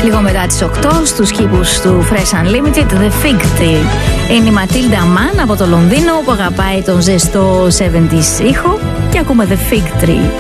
Λίγο μετά τις 8 στους κήπους του Fresh Unlimited, The Fig Tree. Είναι η Matilda Mann από το Λονδίνο που αγαπάει τον ζεστό 70's ήχο και ακούμε The Fig Tree.